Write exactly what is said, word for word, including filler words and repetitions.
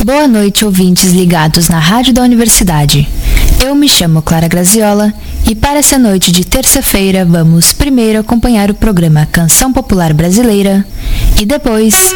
Boa noite, ouvintes ligados na Rádio da Universidade. Eu me chamo Clara Graziola e para essa noite de terça-feira vamos primeiro acompanhar o programa Canção Popular Brasileira e depois